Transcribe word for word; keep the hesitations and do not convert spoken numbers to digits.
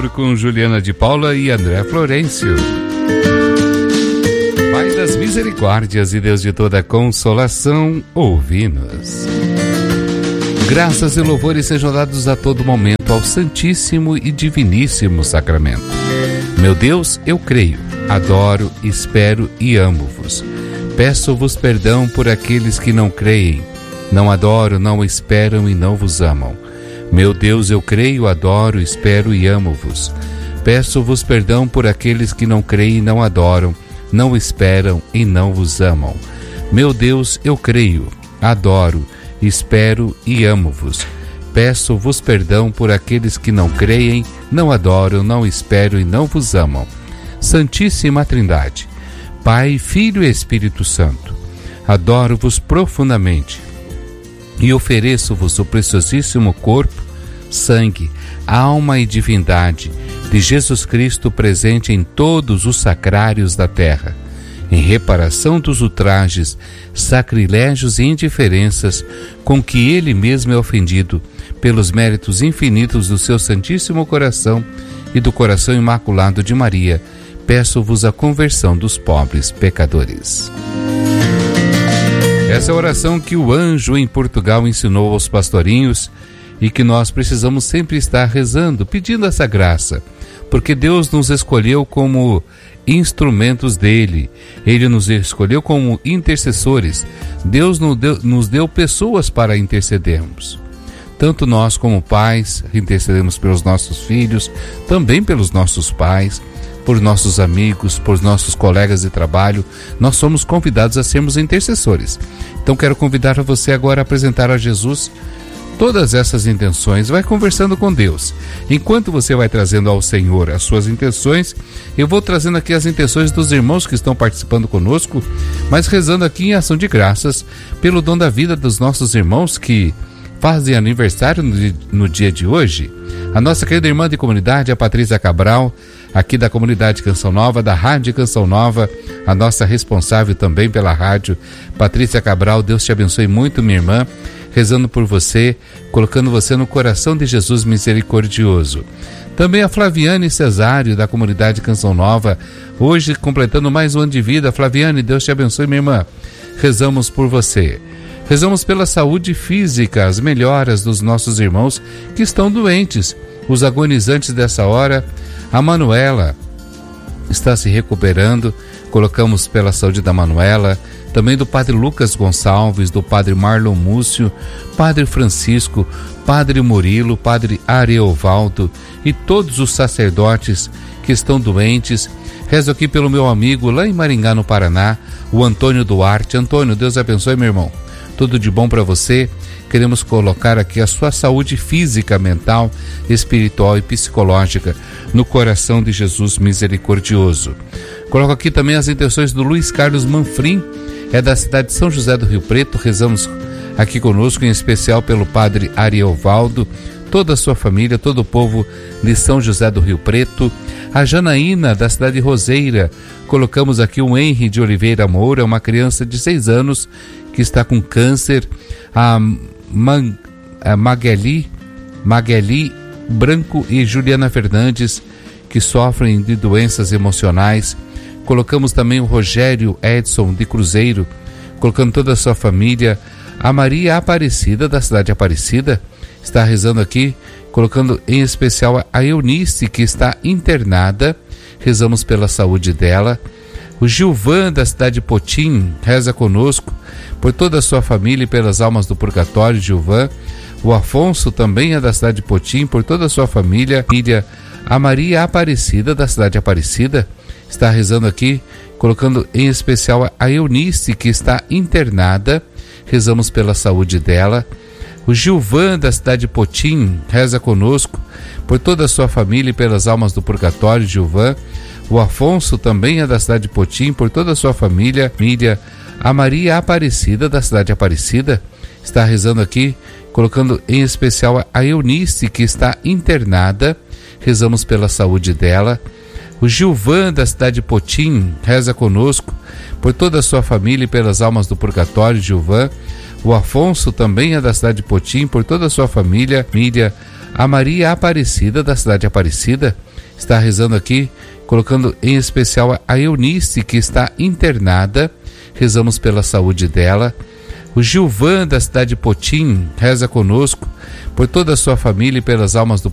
Amor com Juliana de Paula e André Florencio. Pai das misericórdias e Deus de toda consolação, ouvi-nos. Graças e louvores sejam dados a todo momento ao Santíssimo e Diviníssimo Sacramento. Meu Deus, eu creio, adoro, espero e amo-vos. Peço-vos perdão por aqueles que não creem, não adoram, não esperam e não vos amam. Meu Deus, eu creio, adoro, espero e amo-vos. Peço-vos perdão por aqueles que não creem, não adoram, não esperam e não vos amam. Meu Deus, eu creio, adoro, espero e amo-vos. Peço-vos perdão por aqueles que não creem, não adoram, não esperam e não vos amam. Santíssima Trindade, Pai, Filho e Espírito Santo, adoro-vos profundamente e ofereço-vos o preciosíssimo corpo, sangue, alma e divindade de Jesus Cristo presente em todos os sacrários da terra, em reparação dos ultrajes, sacrilégios e indiferenças com que Ele mesmo é ofendido, pelos méritos infinitos do seu Santíssimo Coração e do Coração Imaculado de Maria, peço-vos a conversão dos pobres pecadores. Essa é a oração que o anjo em Portugal ensinou aos pastorinhos e que nós precisamos sempre estar rezando, pedindo essa graça, porque Deus nos escolheu como instrumentos dele, Ele nos escolheu como intercessores, Deus nos deu, nos deu pessoas para intercedermos. Tanto nós como pais intercedemos pelos nossos filhos, também pelos nossos pais, por nossos amigos, por nossos colegas de trabalho. Nós somos convidados a sermos intercessores. Então quero convidar você agora a apresentar a Jesus todas essas intenções. Vai conversando com Deus. Enquanto você vai trazendo ao Senhor as suas intenções, eu vou trazendo aqui as intenções dos irmãos que estão participando conosco, mas rezando aqui em ação de graças pelo dom da vida dos nossos irmãos que fazem aniversário no, no dia de hoje. A nossa querida irmã de comunidade, a Patrícia Cabral, aqui da comunidade Canção Nova, da Rádio Canção Nova, a nossa responsável também pela rádio, Patrícia Cabral. Deus te abençoe muito, minha irmã, rezando por você, colocando você no coração de Jesus misericordioso. Também a Flaviane Cesário, da comunidade Canção Nova, hoje completando mais um ano de vida. Flaviane, Deus te abençoe, minha irmã. Rezamos por você. Rezamos pela saúde física, as melhoras dos nossos irmãos que estão doentes, os agonizantes dessa hora. A Manuela está se recuperando, colocamos pela saúde da Manuela, também do Padre Lucas Gonçalves, do Padre Marlon Múcio, Padre Francisco, Padre Murilo, Padre Areovaldo e todos os sacerdotes que estão doentes. Rezo aqui pelo meu amigo lá em Maringá, no Paraná, o Antônio Duarte. Antônio, Deus abençoe, meu irmão. Tudo de bom para você. Queremos colocar aqui a sua saúde física, mental, espiritual e psicológica no coração de Jesus misericordioso. Coloco aqui também as intenções do Luiz Carlos Manfrim, é da cidade de São José do Rio Preto. Rezamos aqui conosco, em especial pelo Padre Ariovaldo, toda a sua família, todo o povo de São José do Rio Preto. A Janaína, da cidade de Roseira, colocamos aqui o Henry de Oliveira Moura, uma criança de seis anos que está com câncer. A, Man, a Magali, Magali Branco e Juliana Fernandes, que sofrem de doenças emocionais. Colocamos também o Rogério Edson de Cruzeiro, colocando toda a sua família. A Maria Aparecida, da cidade de Aparecida, está rezando aqui, colocando em especial a Eunice, que está internada. Rezamos pela saúde dela. O Gilvan, da cidade de Potim, reza conosco por toda a sua família e pelas almas do purgatório. Gilvan. O Afonso também é da cidade de Potim, por toda a sua família. A Maria Aparecida, da cidade de Aparecida, está rezando aqui, colocando em especial a Eunice, que está internada. Rezamos pela saúde dela. O Gilvan, da cidade de Potim, reza conosco por toda a sua família e pelas almas do purgatório. Gilvan. O Afonso também é da cidade de Potim, por toda a sua família. Míria. A Maria Aparecida, da cidade de Aparecida, está rezando aqui, colocando em especial a Eunice, que está internada. Rezamos pela saúde dela. O Gilvan, da cidade de Potim, reza conosco por toda a sua família e pelas almas do purgatório. Gilvan. O Afonso também é da cidade de Potim, por toda a sua família. Míria. A Maria Aparecida, da cidade de Aparecida, está rezando aqui, colocando em especial a Eunice, que está internada. Rezamos pela saúde dela. O Gilvan, da cidade de Potim, reza conosco por toda a sua família e pelas almas do